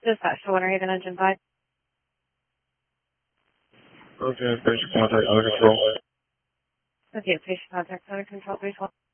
Dispatch to Winter Haven Engine 5. Okay, patient contact under control. Okay, patient contact under control, 312.